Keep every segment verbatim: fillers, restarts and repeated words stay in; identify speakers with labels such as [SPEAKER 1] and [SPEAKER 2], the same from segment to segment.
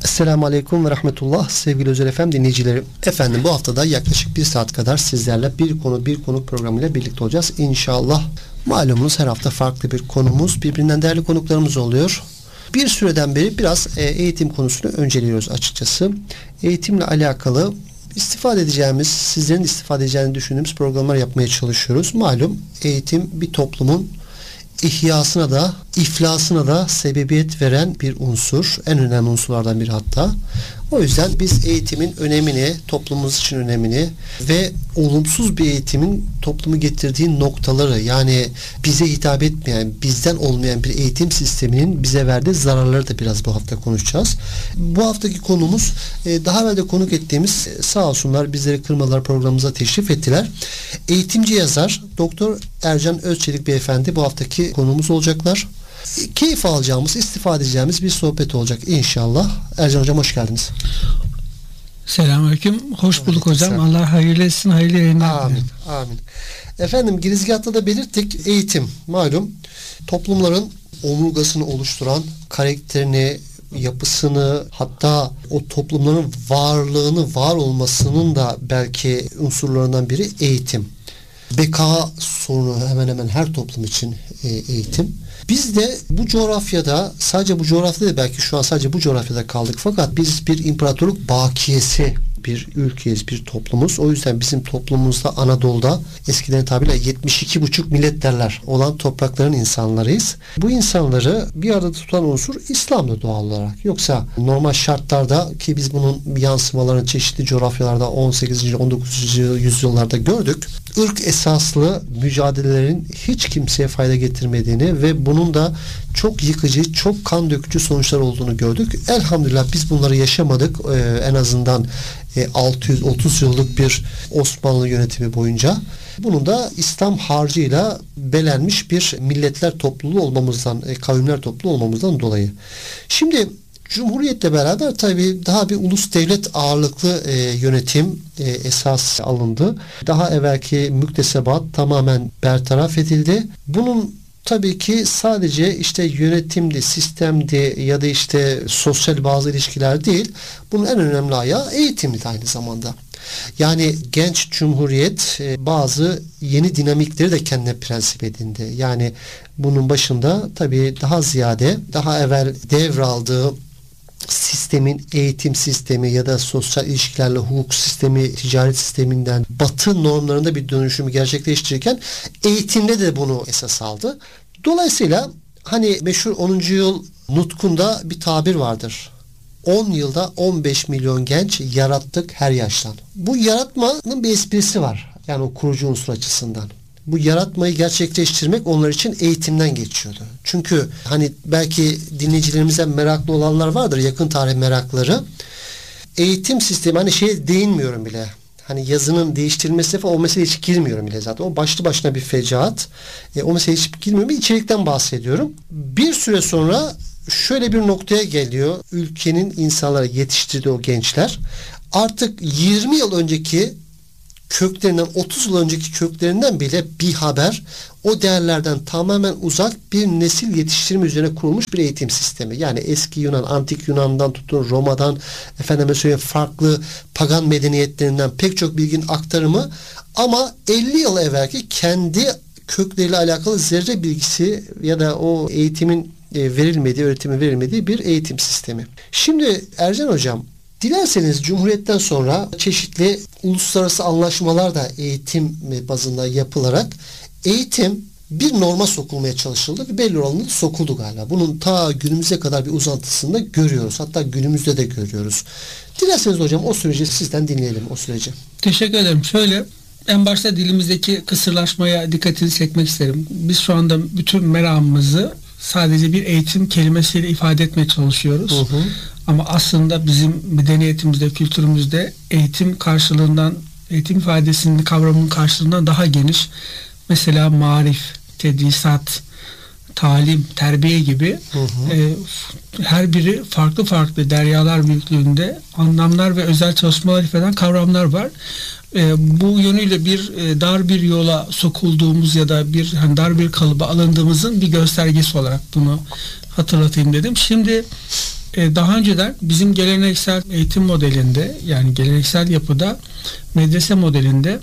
[SPEAKER 1] Esselamu Aleyküm ve Rahmetullah sevgili Özel F M dinleyicileri. Efendim bu haftada yaklaşık bir saat kadar sizlerle bir konu bir konu programıyla birlikte olacağız. İnşallah malumunuz her hafta farklı bir konumuz, birbirinden değerli konuklarımız oluyor. Bir süreden beri biraz eğitim konusunu önceliyoruz açıkçası. Eğitimle alakalı istifade edeceğimiz, sizlerin istifade edeceğini düşündüğümüz programlar yapmaya çalışıyoruz. Malum eğitim bir toplumun ihyasına da, iflasına da sebebiyet veren bir unsur. En önemli unsurlardan biri hatta. O yüzden biz eğitimin önemini, toplumumuz için önemini ve olumsuz bir eğitimin toplumu getirdiği noktaları, yani bize hitap etmeyen, bizden olmayan bir eğitim sisteminin bize verdiği zararları da biraz bu hafta konuşacağız. Bu haftaki konumuz daha evvel de konuk ettiğimiz, sağ olsunlar bizleri kırmadılar, programımıza teşrif ettiler. Eğitimci yazar Doktor Ercan Özçelik Beyefendi bu haftaki konuğumuz olacaklar. Keyif alacağımız, istifade edeceğimiz bir sohbet olacak inşallah. Ercan Hocam hoş geldiniz.
[SPEAKER 2] Selamünaleyküm. Hoş bulduk hocam. Allah hayırlı etsin, hayırlı yayınlar.
[SPEAKER 1] Amin. Amin. Efendim girizgahta da belirttik, eğitim malum toplumların omurgasını oluşturan, karakterini, yapısını, hatta o toplumların varlığını, var olmasının da belki unsurlarından biri eğitim. Beka sorunu hemen hemen her toplum için e, eğitim. Biz de bu coğrafyada, sadece bu coğrafyada belki şu an sadece bu coğrafyada kaldık, fakat biz bir imparatorluk bakiyesi bir ülkeyiz, bir toplumuz. O yüzden bizim toplumumuzda Anadolu'da eskiden tabirle yetmiş iki buçuk millet derler olan toprakların insanlarıyız. Bu insanları bir arada tutan unsur İslam'da doğal olarak. Yoksa normal şartlarda, ki biz bunun yansımalarını çeşitli coğrafyalarda on sekizinci on dokuzuncu yüzyıllarda gördük. Irk esaslı mücadelelerin hiç kimseye fayda getirmediğini ve bunun da çok yıkıcı, çok kan dökücü sonuçlar olduğunu gördük. Elhamdülillah biz bunları yaşamadık. Ee, en azından e, altı yüz otuz yıllık bir Osmanlı yönetimi boyunca. Bunun da İslam harcıyla belenmiş bir milletler topluluğu olmamızdan, e, kavimler topluluğu olmamızdan dolayı. Şimdi Cumhuriyetle beraber tabii daha bir ulus devlet ağırlıklı e, yönetim e, esas alındı. Daha evvelki müktesebat tamamen bertaraf edildi. Bunun tabii ki sadece işte yönetimdi, sistemdi ya da işte sosyal bazı ilişkiler değil. Bunun en önemli ayağı eğitimdi aynı zamanda. Yani genç cumhuriyet e, bazı yeni dinamikleri de kendine prensip edindi. Yani bunun başında tabii daha ziyade daha evvel devraldığı sistemin, eğitim sistemi ya da sosyal ilişkilerle hukuk sistemi, ticaret sisteminden Batı normlarında bir dönüşümü gerçekleştirirken eğitimde de bunu esas aldı. Dolayısıyla hani meşhur onuncu yıl nutkunda bir tabir vardır. on yılda on beş milyon genç yarattık her yaştan. Bu yaratmanın bir esprisi var. Yani o kurucu unsur açısından. Bu yaratmayı gerçekleştirmek onlar için eğitimden geçiyordu. Çünkü hani belki dinleyicilerimizden meraklı olanlar vardır, yakın tarih merakları. Eğitim sistemi, hani şeye değinmiyorum bile. Hani yazının değiştirilmesi falan, o meseleye hiç girmiyorum bile zaten. O başlı başına bir fecaat. E, o meseleye hiç girmiyorum. Bir içerikten bahsediyorum. Bir süre sonra şöyle bir noktaya geliyor. Ülkenin insanlara yetiştirdiği o gençler artık yirmi yıl önceki köklerinden, otuz yıl önceki köklerinden bile bir haber, o değerlerden tamamen uzak bir nesil yetiştirme üzerine kurulmuş bir eğitim sistemi. Yani eski Yunan, antik Yunan'dan tutun Roma'dan, efendime söyleyeyim farklı pagan medeniyetlerinden pek çok bilginin aktarımı, ama elli yıl evvelki kendi kökleriyle alakalı zerre bilgisi ya da o eğitimin verilmediği, öğretimin verilmediği bir eğitim sistemi. Şimdi Ercan Hocam, dilerseniz Cumhuriyet'ten sonra çeşitli uluslararası anlaşmalar da eğitim bazında yapılarak eğitim bir norma sokulmaya çalışıldı ve belli oranında sokuldu galiba. Bunun ta günümüze kadar bir uzantısını da görüyoruz. Hatta günümüzde de görüyoruz. Dilerseniz hocam o süreci sizden dinleyelim, o süreci.
[SPEAKER 2] Teşekkür ederim. Şöyle, en başta dilimizdeki kısırlaşmaya dikkatini çekmek isterim. Biz şu anda bütün meramımızı sadece bir eğitim kelimesiyle ifade etmeye çalışıyoruz. Hı hı. Ama aslında bizim medeniyetimizde, kültürümüzde eğitim karşılığından, eğitim ifadesinin, kavramının karşılığından daha geniş. Mesela marif, tedrisat, talim, terbiye gibi hı hı. E, her biri farklı farklı deryalar büyüklüğünde anlamlar ve özel çalışmalar ifade kavramlar var. E, bu yönüyle bir e, dar bir yola sokulduğumuz ya da bir hani dar bir kalıba alındığımızın bir göstergesi olarak bunu hatırlatayım dedim. Şimdi e, daha önceden bizim geleneksel eğitim modelinde, yani geleneksel yapıda, medrese modelinde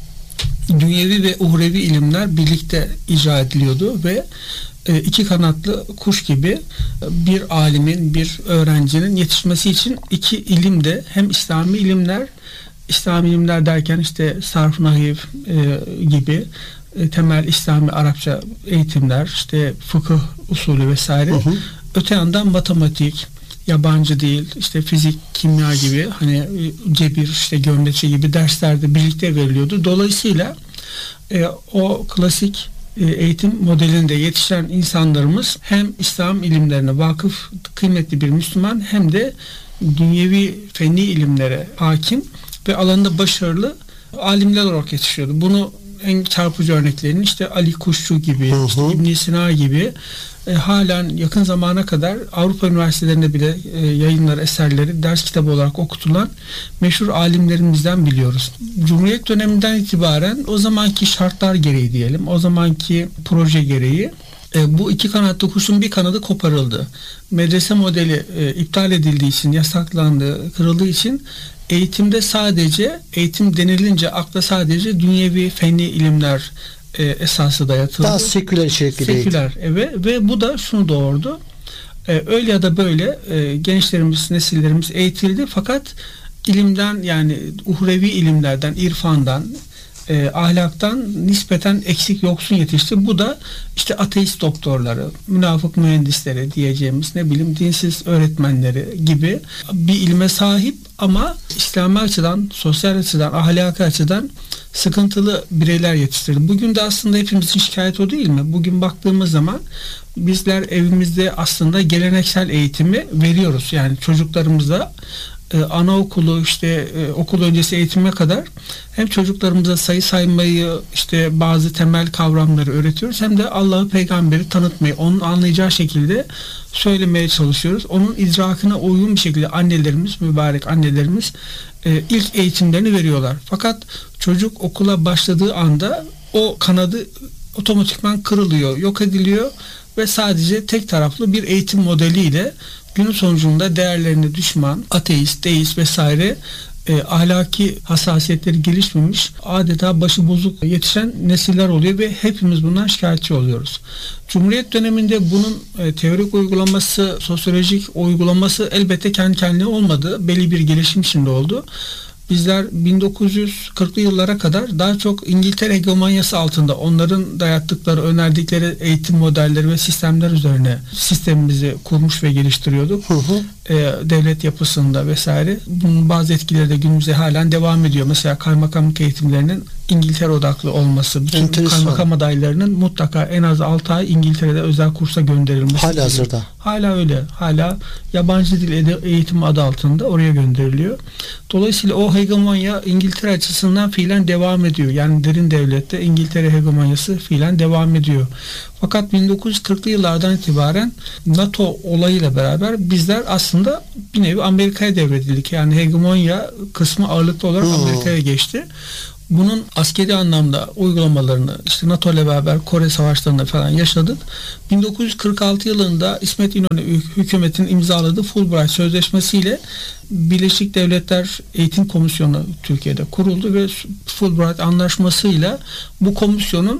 [SPEAKER 2] dünyevi ve uhrevi ilimler birlikte icra ediliyordu ve e, iki kanatlı kuş gibi bir alimin, bir öğrencinin yetişmesi için iki ilim de, hem İslami ilimler, İslami ilimler derken işte sarf, nahiv e, gibi e, temel İslami Arapça eğitimler, işte fıkıh usulü vesaire. Hı hı. Öte yandan matematik, yabancı dil, işte fizik, kimya gibi, hani cebir, işte geometri gibi dersler de birlikte veriliyordu. Dolayısıyla e, o klasik e, eğitim modelinde yetişen insanlarımız hem İslam ilimlerine vakıf, kıymetli bir Müslüman, hem de dünyevi fenni ilimlere hakim ve alanında başarılı alimler olarak yetişiyordu. Bunu en çarpıcı örneklerini işte Ali Kuşçu gibi, hı hı. işte İbn Sina gibi e, halen yakın zamana kadar Avrupa üniversitelerinde bile e, yayınları, eserleri ders kitabı olarak okutulan meşhur alimlerimizden biliyoruz. Cumhuriyet döneminden itibaren o zamanki şartlar gereği diyelim, o zamanki proje gereği e, bu iki kanatlı kuşun bir kanadı koparıldı. Medrese modeli e, iptal edildiği için, yasaklandı, kırıldığı için eğitimde sadece, eğitim denilince akla sadece dünyevi fenni ilimler e, esası dayatıldı.
[SPEAKER 1] Daha seküler içerikli bir
[SPEAKER 2] Seküler, evet. Ve bu da şunu doğurdu. E, öyle ya da böyle e, gençlerimiz, nesillerimiz eğitildi, fakat ilimden, yani uhrevi ilimlerden, irfandan, e, ahlaktan nispeten eksik, yoksun yetişti. Bu da işte ateist doktorları, münafık mühendisleri diyeceğimiz, ne bileyim dinsiz öğretmenleri gibi bir ilme sahip ama İslami açıdan, sosyal açıdan, ahlaki açıdan sıkıntılı bireyler yetiştirdi. Bugün de aslında hepimizin şikayet o değil mi? Bugün baktığımız zaman bizler evimizde aslında geleneksel eğitimi veriyoruz. Yani çocuklarımıza Ee, anaokulu, işte e, okul öncesi eğitime kadar hem çocuklarımıza sayı saymayı, işte bazı temel kavramları öğretiyoruz, hem de Allah'ı, peygamberi tanıtmayı onun anlayacağı şekilde söylemeye çalışıyoruz. Onun idrakına uygun bir şekilde annelerimiz, mübarek annelerimiz e, ilk eğitimlerini veriyorlar. Fakat çocuk okula başladığı anda o kanadı otomatikman kırılıyor, yok ediliyor ve sadece tek taraflı bir eğitim modeliyle günün sonucunda değerlerine düşman, ateist, deist vesaire e, ahlaki hassasiyetleri gelişmemiş, adeta başı bozuk yetişen nesiller oluyor ve hepimiz bundan şikayetçi oluyoruz. Cumhuriyet döneminde bunun e, teorik uygulaması, sosyolojik uygulaması elbette kendi kendine olmadı. Belli bir gelişim içinde oldu. Bizler bin dokuz yüz kırklı yıllara kadar daha çok İngiltere hegemonyası altında onların dayattıkları, önerdikleri eğitim modelleri ve sistemler üzerine sistemimizi kurmuş ve geliştiriyorduk. Hı hı. Ee, devlet yapısında vesaire. Bunun bazı etkileri de günümüzde halen devam ediyor. Mesela kaymakamlık eğitimlerinin İngiltere odaklı olması, bütün Enteresan. kaymakam adaylarının mutlaka en az altı ay İngiltere'de özel kursa gönderilmesi.
[SPEAKER 1] Hala hazırda.
[SPEAKER 2] Hala öyle. Hala yabancı dil eğitimi adı altında oraya gönderiliyor. Dolayısıyla o hegemonya İngiltere açısından fiilen devam ediyor. Yani derin devlette İngiltere hegemonyası fiilen devam ediyor. Fakat bin dokuz yüz kırklı yıllardan itibaren NATO olayıyla beraber bizler aslında bir nevi Amerika'ya devredildik. Yani hegemonya kısmı ağırlıklı olarak hmm. Amerika'ya geçti. Bunun askeri anlamda uygulamalarını işte NATO ile beraber Kore savaşlarında falan yaşadık. bin dokuz yüz kırk altı yılında İsmet İnönü hükümetin imzaladığı Fulbright Sözleşmesi ile Birleşik Devletler Eğitim Komisyonu Türkiye'de kuruldu ve Fulbright Anlaşması'yla bu komisyonun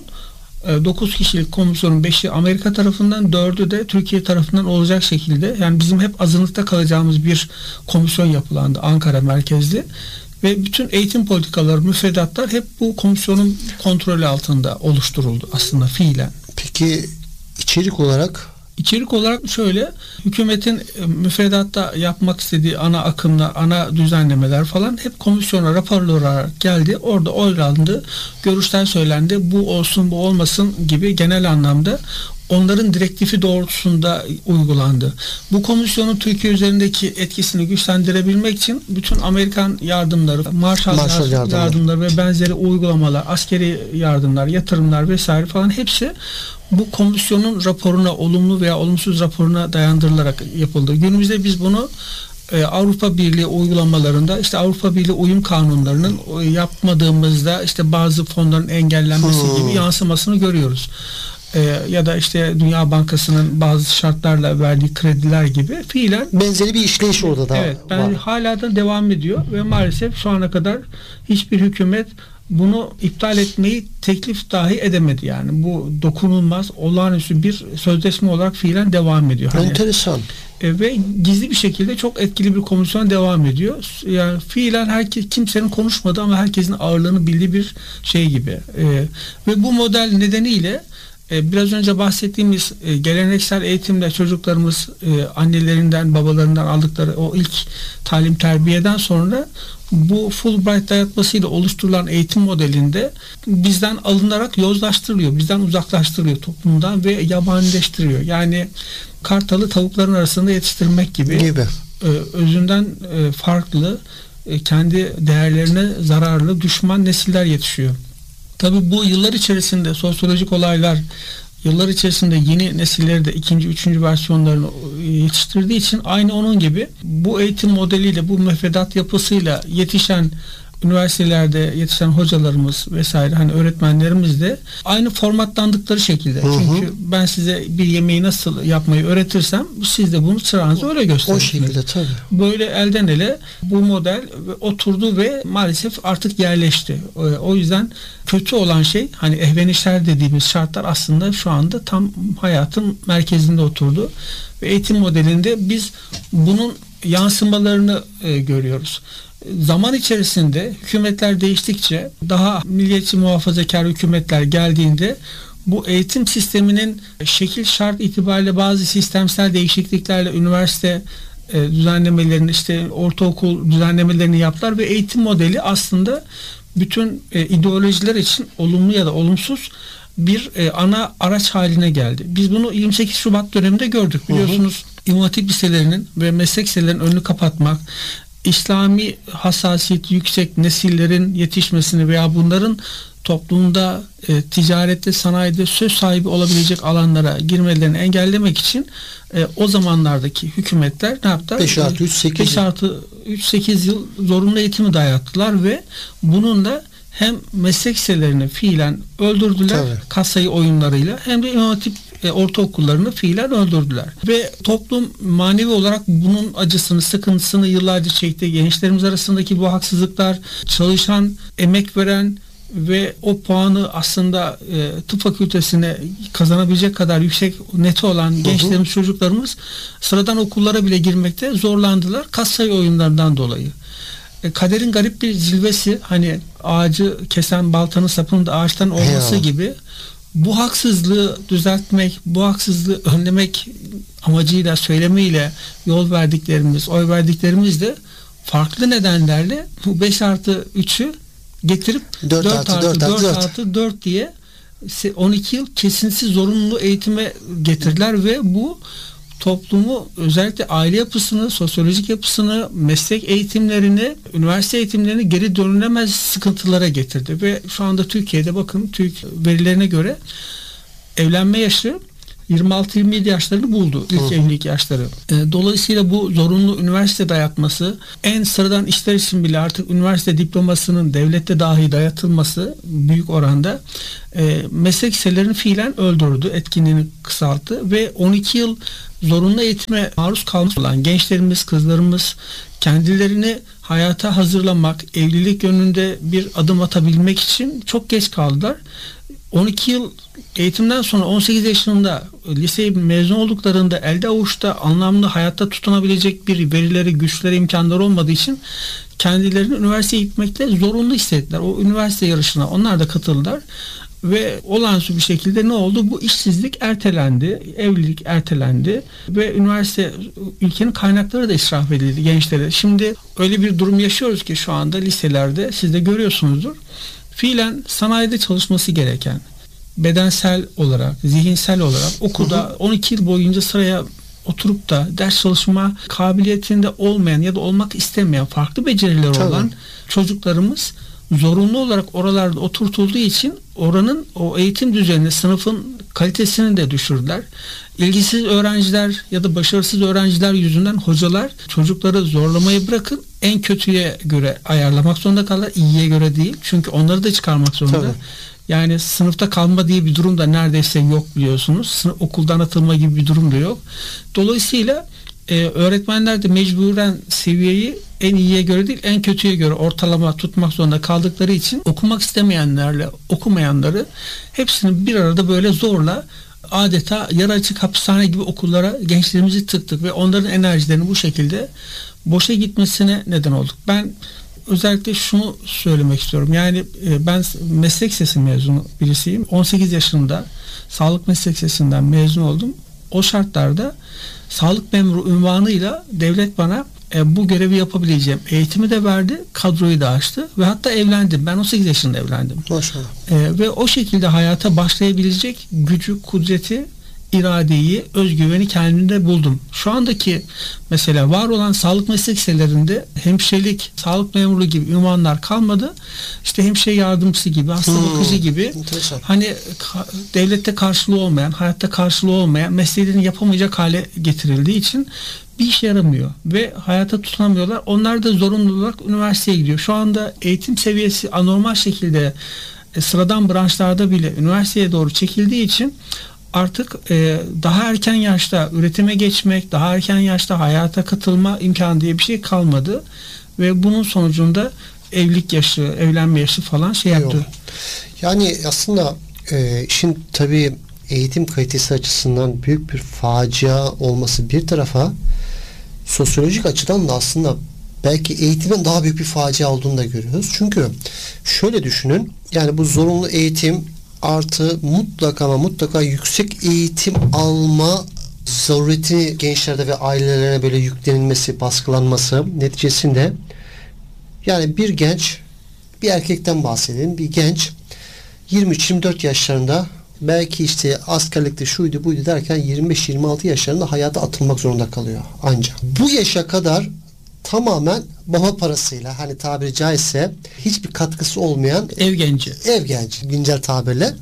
[SPEAKER 2] dokuz kişilik komisyonun beşi Amerika tarafından, dördü de Türkiye tarafından olacak şekilde, yani bizim hep azınlıkta kalacağımız bir komisyon yapılandı, Ankara merkezli. Ve bütün eğitim politikaları, müfredatlar hep bu komisyonun kontrolü altında oluşturuldu aslında fiilen.
[SPEAKER 1] Peki içerik olarak?
[SPEAKER 2] İçerik olarak şöyle, hükümetin müfredatta yapmak istediği ana akımlar, ana düzenlemeler falan hep komisyona rapor olarak geldi. Orada oylandı, görüşler söylendi. Bu olsun, bu olmasın gibi genel anlamda onların direktifi doğrultusunda uygulandı. Bu komisyonun Türkiye üzerindeki etkisini güçlendirebilmek için bütün Amerikan yardımları, Marshall, Marshall yardımları. yardımları ve benzeri uygulamalar, askeri yardımlar, yatırımlar vesaire falan hepsi bu komisyonun raporuna, olumlu veya olumsuz raporuna dayandırılarak yapıldı. Günümüzde biz bunu e, Avrupa Birliği uygulamalarında, işte Avrupa Birliği uyum kanunlarının yapmadığımızda işte bazı fonların engellenmesi hmm. gibi yansımasını görüyoruz. e, ya da işte Dünya Bankası'nın bazı şartlarla verdiği krediler gibi fiilen
[SPEAKER 1] benzeri bir işleyiş orada da
[SPEAKER 2] evet, ben
[SPEAKER 1] var.
[SPEAKER 2] Hala da devam ediyor ve maalesef şu ana kadar hiçbir hükümet bunu iptal etmeyi teklif dahi edemedi. Yani bu dokunulmaz, olağanüstü bir sözleşme olarak fiilen devam ediyor. Hani,
[SPEAKER 1] enteresan.
[SPEAKER 2] e, ve gizli bir şekilde çok etkili bir komisyon devam ediyor. Yani fiilen herkes, kimsenin konuşmadığı ama herkesin ağırlığını bildiği bir şey gibi. E, ve bu model nedeniyle e, biraz önce bahsettiğimiz e, geleneksel eğitimde çocuklarımız e, annelerinden, babalarından aldıkları o ilk talim terbiyeden sonra bu Fulbright dayatmasıyla oluşturulan eğitim modelinde bizden alınarak yozlaştırılıyor, bizden uzaklaştırılıyor toplumdan ve yabanileştiriyor. Yani kartalı tavukların arasında yetiştirmek gibi,
[SPEAKER 1] gibi.
[SPEAKER 2] E, özünden e, farklı, e, kendi değerlerine zararlı, düşman nesiller yetişiyor. Tabii bu yıllar içerisinde sosyolojik olaylar yıllar içerisinde yeni nesilleri de ikinci, üçüncü versiyonlarını yetiştirdiği için aynı onun gibi bu eğitim modeliyle, bu müfredat yapısıyla yetişen üniversitelerde yetişen hocalarımız vesaire, hani öğretmenlerimiz de aynı formatlandıkları şekilde. Hı hı. Çünkü ben size bir yemeği nasıl yapmayı öğretirsem siz de bunu çırağınıza öyle gösterirsiniz.
[SPEAKER 1] O şekilde tabii.
[SPEAKER 2] Böyle elden ele bu model oturdu ve maalesef artık yerleşti. O yüzden kötü olan şey, hani ehvenişler dediğimiz şartlar aslında şu anda tam hayatın merkezinde oturdu. Ve eğitim modelinde biz bunun yansımalarını e, görüyoruz. Zaman içerisinde hükümetler değiştikçe, daha milliyetçi muhafazakar hükümetler geldiğinde bu eğitim sisteminin şekil şart itibariyle bazı sistemsel değişikliklerle üniversite e, düzenlemelerini, işte ortaokul düzenlemelerini yaptılar ve eğitim modeli aslında bütün e, ideolojiler için olumlu ya da olumsuz bir e, ana araç haline geldi. Biz bunu yirmi sekiz Şubat döneminde gördük. Biliyorsunuz, İmam Hatip liselerinin ve meslek liselerinin önünü kapatmak, İslami hassasiyeti yüksek nesillerin yetişmesini veya bunların toplumda, e, ticarette, sanayide söz sahibi olabilecek alanlara girmelerini engellemek için e, o zamanlardaki hükümetler ne yaptılar?
[SPEAKER 1] beş artı üç sekiz
[SPEAKER 2] beş artı üç sekiz yıl zorunlu eğitimi dayattılar ve bununla hem meslek liselerini fiilen öldürdüler, tabii, kasayı oyunlarıyla, hem de İmam Hatip e, ortaokullarını fiilen öldürdüler. Ve toplum manevi olarak bunun acısını, sıkıntısını yıllarca çekti. Gençlerimiz arasındaki bu haksızlıklar, çalışan, emek veren ve o puanı aslında e, tıp fakültesine kazanabilecek kadar yüksek neti olan gençlerimiz, çocuklarımız sıradan okullara bile girmekte zorlandılar kasayı oyunlarından dolayı. Kaderin garip bir zilvesi, hani ağacı kesen baltanın sapının da ağaçtan olması Eyvallah. gibi, bu haksızlığı düzeltmek, bu haksızlığı önlemek amacıyla, söylemiyle yol verdiklerimiz, oy verdiklerimiz de farklı nedenlerle bu beş artı üçü getirip dört artı dört diye on iki yıl kesintisiz zorunlu eğitime getirdiler ve bu toplumu, özellikle aile yapısını, sosyolojik yapısını, meslek eğitimlerini, üniversite eğitimlerini geri dönülemez sıkıntılara getirdi. Ve şu anda Türkiye'de bakın, TÜİK verilerine göre evlenme yaşı yirmi altı yirmi yedi yaşlarını buldu. İlk Hı. evlilik yaşları. Dolayısıyla bu zorunlu üniversite dayatması, en sıradan işler için bile artık üniversite diplomasının devlette dahi dayatılması büyük oranda e, meslek liselerini fiilen öldürdü, etkinliğini kısalttı ve on iki yıl zorunlu eğitime maruz kalmış olan gençlerimiz, kızlarımız kendilerini hayata hazırlamak, evlilik yönünde bir adım atabilmek için çok geç kaldılar. on iki yıl eğitimden sonra on sekiz yaşında liseyi mezun olduklarında elde avuçta anlamlı hayatta tutunabilecek bir verileri, güçleri, imkanları olmadığı için kendilerini üniversiteye gitmekte zorunlu hissettiler. O üniversite yarışına onlar da katıldılar ve olağanüstü bir şekilde ne oldu? Bu işsizlik ertelendi, evlilik ertelendi ve üniversite, ülkenin kaynakları da israf edildi gençlere. Şimdi öyle bir durum yaşıyoruz ki şu anda liselerde, siz de görüyorsunuzdur, fiilen sanayide çalışması gereken, bedensel olarak, zihinsel olarak okulda on iki yıl boyunca sıraya oturup da ders çalışma kabiliyetinde olmayan ya da olmak istemeyen, farklı becerileri Tabii. olan çocuklarımız zorunlu olarak oralarda oturtulduğu için oranın o eğitim düzeni, sınıfın kalitesini de düşürdüler. İlgisiz öğrenciler ya da başarısız öğrenciler yüzünden hocalar çocukları zorlamayı bırakın en kötüye göre ayarlamak zorunda kalırlar. İyiye göre değil. Çünkü onları da çıkarmak zorunda. Tabii. Yani sınıfta kalma diye bir durum da neredeyse yok biliyorsunuz. Sınıf, okuldan atılma gibi bir durum da yok. Dolayısıyla e, öğretmenler de mecburen seviyeyi en iyiye göre değil en kötüye göre ortalama tutmak zorunda kaldıkları için okumak istemeyenlerle okumayanları hepsini bir arada böyle zorla adeta yarı açık hapishane gibi okullara gençlerimizi tıktık ve onların enerjilerini bu şekilde boşa gitmesine neden olduk. Ben özellikle şunu söylemek istiyorum. Yani ben meslek lisesi mezunu birisiyim. on sekiz yaşında sağlık meslek lisesinden mezun oldum. O şartlarda sağlık memuru unvanıyla devlet bana e, bu görevi yapabileceğim eğitimi de verdi, kadroyu da açtı ve hatta evlendim. Ben on sekiz yaşında evlendim.
[SPEAKER 1] Maşallah.
[SPEAKER 2] E, ve o şekilde hayata başlayabilecek gücü, kudreti, iradeyi, özgüveni kendimde buldum. Şu andaki mesela var olan sağlık meslek liselerinde hemşirelik, sağlık memuru gibi ünvanlar kalmadı. İşte hemşire yardımcısı gibi, hasta hmm, bakıcı gibi enteresan. Hani ka- devlette karşılığı olmayan, hayatta karşılığı olmayan mesleğini yapamayacak hale getirildiği için bir işe yaramıyor ve hayata tutunamıyorlar. Onlar da zorunlu olarak üniversiteye gidiyor. Şu anda eğitim seviyesi anormal şekilde e, sıradan branşlarda bile üniversiteye doğru çekildiği için artık e, daha erken yaşta üretime geçmek, daha erken yaşta hayata katılma imkanı diye bir şey kalmadı ve bunun sonucunda evlilik yaşı, evlenme yaşı falan şey yaptı.
[SPEAKER 1] Yok. Yani aslında e, işin tabii eğitim kalitesi açısından büyük bir facia olması bir tarafa, sosyolojik açıdan da aslında belki eğitimin daha büyük bir facia olduğunu da görüyoruz. Çünkü şöyle düşünün, yani bu zorunlu eğitim artı mutlaka ama mutlaka yüksek eğitim alma zaruretini gençlerde ve ailelerine böyle yüklenilmesi, baskılanması neticesinde yani bir genç, bir erkekten bahsedelim, bir genç yirmi üç yirmi dört yaşlarında belki işte askerlikte şuydu buydu derken yirmi beş yirmi altı yaşlarında hayata atılmak zorunda kalıyor ancak. Bu yaşa kadar tamamen baba parasıyla, hani tabiri caizse hiçbir katkısı olmayan
[SPEAKER 2] ev genci.
[SPEAKER 1] Ev genci güncel tabirle.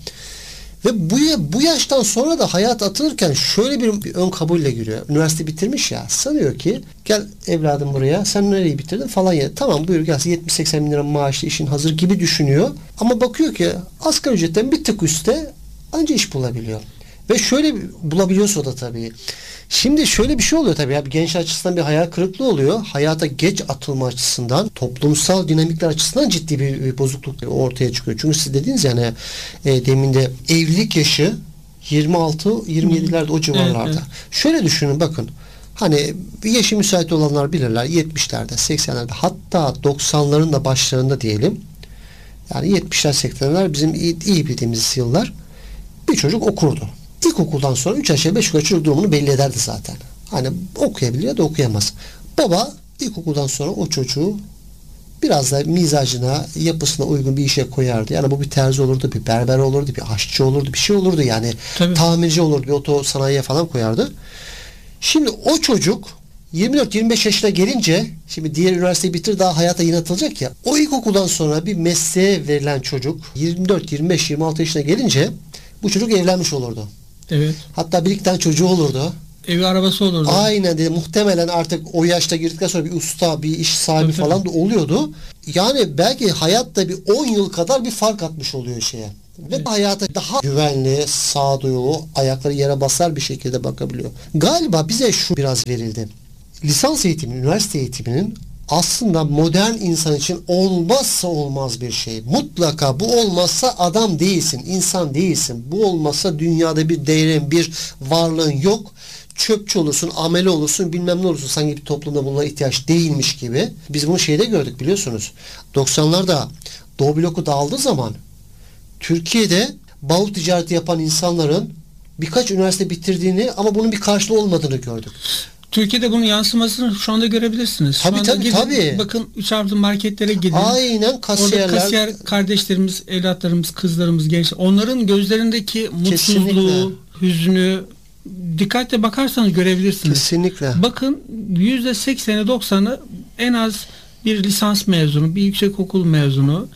[SPEAKER 1] Ve bu, bu yaştan sonra da hayat atılırken şöyle bir, bir ön kabulle giriyor. Üniversite bitirmiş ya, sanıyor ki gel evladım buraya, sen nereyi bitirdin falan ya. Tamam buyur gelsin, yetmiş seksen bin lira maaşlı işin hazır gibi düşünüyor. Ama bakıyor ki asgari ücretten bir tık üstte anca iş bulabiliyor. Ve şöyle bulabiliyorsa da tabii. Şimdi şöyle bir şey oluyor tabii ya, bir genç açısından bir hayal kırıklığı oluyor. Hayata geç atılma açısından, toplumsal dinamikler açısından ciddi bir, bir bozukluk ortaya çıkıyor. Çünkü siz dediniz yani e, demin de evlilik yaşı yirmi altı yirmi yedilerde o civarlarda. Evet, evet. Şöyle düşünün bakın. Hani yaşı müsait olanlar bilirler, yetmişlerde, seksenlerde, hatta doksanların da başlarında diyelim. Yani yetmişler seksenler bizim iyi, iyi bildiğimiz yıllar. Bir çocuk okurdu. İlkokuldan sonra üç aşağı beş yukarı çocuk durumunu belli ederdi zaten. Hani okuyabiliyor da okuyamaz. Baba ilkokuldan sonra o çocuğu biraz da mizacına, yapısına uygun bir işe koyardı. Yani bu bir terzi olurdu, bir berber olurdu, bir aşçı olurdu, bir şey olurdu yani. Tabii. Tamirci olurdu, bir oto sanayiye falan koyardı. Şimdi o çocuk yirmi dört yirmi beş yaşına gelince, şimdi diğer üniversiteyi bitir daha hayata yine atılacak ya. O ilkokuldan sonra bir mesleğe verilen çocuk yirmi dört yirmi beş yirmi altı yaşına gelince bu çocuk evlenmiş olurdu.
[SPEAKER 2] Evet.
[SPEAKER 1] Hatta bir iki tane çocuğu olurdu.
[SPEAKER 2] Evi arabası olurdu.
[SPEAKER 1] Aynen dedi. Muhtemelen artık o yaşta girdikten sonra bir usta, bir iş sahibi tabii, falan tabii. da oluyordu. Yani belki hayatta bir on yıl kadar bir fark atmış oluyor şeye. Ve evet. hayata daha güvenli, sağduyulu, ayakları yere basar bir şekilde bakabiliyor. Galiba bize şu biraz verildi. Lisans eğitimi, üniversite eğitiminin aslında modern insan için olmazsa olmaz bir şey. Mutlaka bu olmazsa adam değilsin, insan değilsin. Bu olmazsa dünyada bir değerin, bir varlığın yok. Çöpçü olursun, amele olursun, bilmem ne olursun. Sanki bir toplumda bunlara ihtiyaç değilmiş gibi. Biz bunu şeyde gördük biliyorsunuz. doksanlarda Doğu bloku dağıldığı zaman Türkiye'de bavul ticareti yapan insanların birkaç üniversite bitirdiğini ama bunun bir karşılığı olmadığını gördük.
[SPEAKER 2] Türkiye'de bunun yansımasını şu anda görebilirsiniz. Şu
[SPEAKER 1] tabii
[SPEAKER 2] anda
[SPEAKER 1] tabii
[SPEAKER 2] gidin,
[SPEAKER 1] tabii.
[SPEAKER 2] Bakın üç harfli marketlere gidin.
[SPEAKER 1] Aynen kasiyerler.
[SPEAKER 2] Orada kasiyer kardeşlerimiz, evlatlarımız, kızlarımız, gençler. Onların gözlerindeki mutsuzluğu, kesinlikle. Hüznü dikkatle bakarsanız görebilirsiniz.
[SPEAKER 1] Kesinlikle.
[SPEAKER 2] Bakın yüzde sekseni doksanı en az bir lisans mezunu, bir yüksekokul mezunu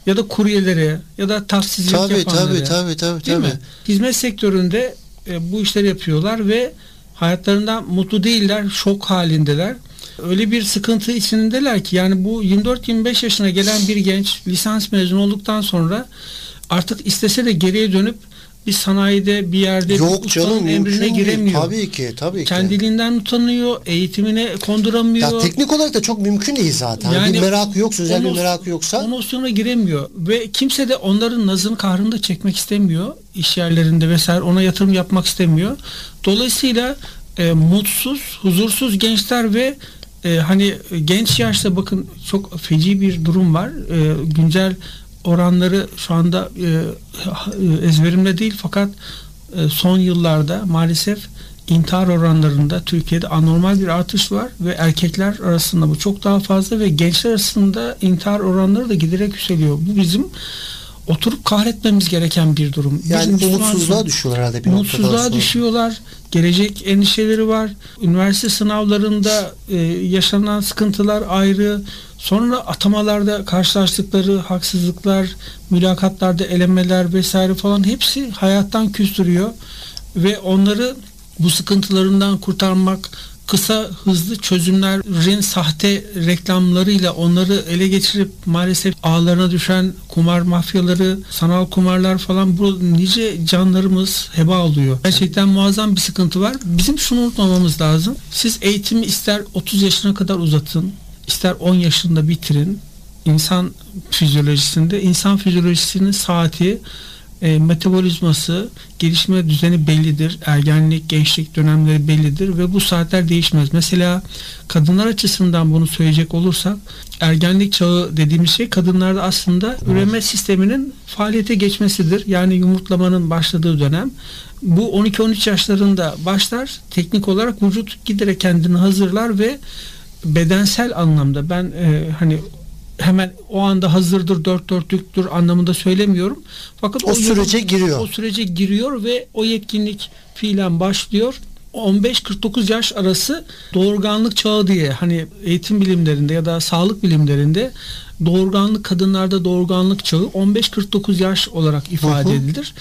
[SPEAKER 2] ya da kuryeleri ya da taksicilik
[SPEAKER 1] tabii,
[SPEAKER 2] yapanları.
[SPEAKER 1] Tabii tabii tabii.
[SPEAKER 2] Değil
[SPEAKER 1] tabii.
[SPEAKER 2] mi? Hizmet sektöründe e, bu işleri yapıyorlar ve hayatlarından mutlu değiller, şok halindeler. Öyle bir sıkıntı içindeler ki yani bu yirmi dört yirmi beş yaşına gelen bir genç lisans mezun olduktan sonra artık istese de geriye dönüp bir sanayide bir yerde
[SPEAKER 1] Yok
[SPEAKER 2] bir
[SPEAKER 1] canım,
[SPEAKER 2] emrine giremiyor.
[SPEAKER 1] Tabii ki, tabii ki.
[SPEAKER 2] Kendiliğinden utanıyor, eğitimine konduramıyor.
[SPEAKER 1] Ya teknik olarak da çok mümkün değil zaten. Yani bir merakı yoksa, özel bir merakı yoksa.
[SPEAKER 2] O nosyona giremiyor ve kimse de onların nazını kahrını da çekmek istemiyor. İş yerlerinde vesaire ona yatırım yapmak istemiyor. Dolayısıyla e, mutsuz, huzursuz gençler ve e, hani genç yaşta bakın çok feci bir durum var. E, güncel oranları şu anda e, ezberimde değil fakat e, son yıllarda maalesef intihar oranlarında Türkiye'de anormal bir artış var ve erkekler arasında bu çok daha fazla ve gençler arasında intihar oranları da giderek yükseliyor. Bu bizim oturup kahretmemiz gereken bir durum.
[SPEAKER 1] Yani
[SPEAKER 2] bizim
[SPEAKER 1] umutsuzluğa düşüyorlar herhalde bir
[SPEAKER 2] Umutsuzluğa düşüyorlar. Gelecek endişeleri var. Üniversite sınavlarında e, yaşanan sıkıntılar ayrı. Sonra atamalarda karşılaştıkları haksızlıklar, mülakatlarda elemeler vesaire falan hepsi hayattan küstürüyor. Ve onları bu sıkıntılarından kurtarmak, kısa hızlı çözümlerin sahte reklamlarıyla onları ele geçirip maalesef ağlarına düşen kumar mafyaları, sanal kumarlar falan bu nice canlarımız heba oluyor. Gerçekten muazzam bir sıkıntı var. Bizim şunu unutmamamız lazım. Siz eğitimi ister otuz yaşına kadar uzatın, ister on yaşında bitirin. İnsan fizyolojisinde, insan fizyolojisinin saati, E, metabolizması, gelişme düzeni bellidir. Ergenlik, gençlik dönemleri bellidir ve bu saatler değişmez. Mesela kadınlar açısından bunu söyleyecek olursak ergenlik çağı dediğimiz şey kadınlarda aslında üreme sisteminin faaliyete geçmesidir. Yani yumurtlamanın başladığı dönem. Bu on iki on üç yaşlarında başlar. Teknik olarak vücut giderek kendini hazırlar ve bedensel anlamda ben e, hani hemen o anda hazırdır, dört dörtlüktür anlamında söylemiyorum. Fakat
[SPEAKER 1] o, o sürece yıl, giriyor.
[SPEAKER 2] O sürece giriyor ve o yetkinlik fiilen başlıyor. on beş kırk dokuz yaş arası doğurganlık çağı diye hani eğitim bilimlerinde ya da sağlık bilimlerinde doğurganlık kadınlarda doğurganlık çağı on beş kırk dokuz yaş olarak ifade hı hı. edilir.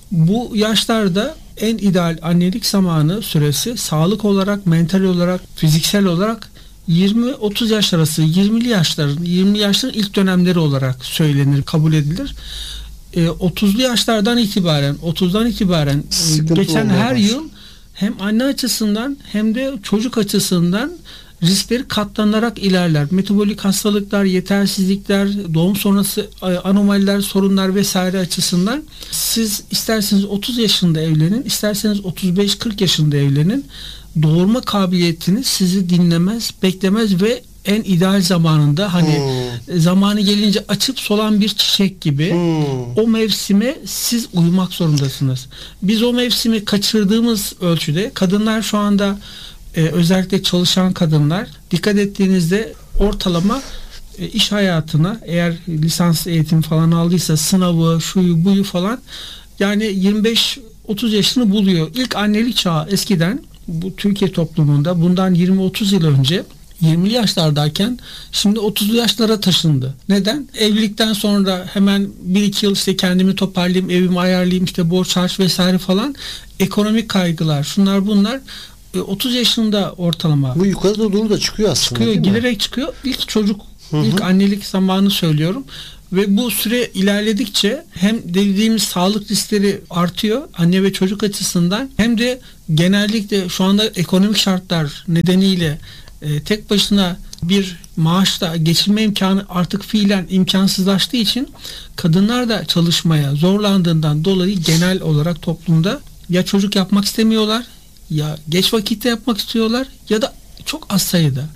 [SPEAKER 2] Bu yaşlarda en ideal annelik zamanı süresi sağlık olarak, mental olarak, fiziksel olarak yirmi otuz yaş arası, yirmili yaşların, yirmi yaşların ilk dönemleri olarak söylenir, kabul edilir. E, otuzlu yaşlardan itibaren, otuzdan itibaren e, geçen her baş. yıl hem anne açısından hem de çocuk açısından riskleri katlanarak ilerler. Metabolik hastalıklar, yetersizlikler, doğum sonrası anomaliler, sorunlar vesaire açısından siz isterseniz otuz yaşında evlenin, isterseniz otuz beş kırk yaşında evlenin. Doğurma kabiliyetiniz sizi dinlemez, beklemez ve en ideal zamanında hani hmm. zamanı gelince açıp solan bir çiçek gibi hmm. o mevsime siz uyumak zorundasınız. Biz o mevsimi kaçırdığımız ölçüde kadınlar şu anda e, özellikle çalışan kadınlar dikkat ettiğinizde ortalama e, iş hayatına eğer lisans eğitim falan aldıysa sınavı, şuyu buyu falan yani yirmi beş otuz yaşını buluyor. İlk annelik çağı eskiden bu Türkiye toplumunda bundan yirmi otuz yıl önce yirmili yaşlardayken şimdi otuzlu yaşlara taşındı. Neden? Evlilikten sonra hemen bir iki yıl işte kendimi toparlayayım, evimi ayarlayayım, işte borç harç vesaire falan ekonomik kaygılar, şunlar bunlar otuz yaşında ortalama.
[SPEAKER 1] Bu yukarıda doğru da çıkıyor aslında.
[SPEAKER 2] Çıkıyor, giderek çıkıyor. İlk çocuk, hı hı. ilk annelik zamanı söylüyorum. Ve bu süre ilerledikçe hem dediğimiz sağlık riskleri artıyor anne ve çocuk açısından hem de genellikle şu anda ekonomik şartlar nedeniyle e, tek başına bir maaşla geçinme imkanı artık fiilen imkansızlaştığı için kadınlar da çalışmaya zorlandığından dolayı genel olarak toplumda ya çocuk yapmak istemiyorlar ya geç vakitte yapmak istiyorlar ya da çok az sayıda.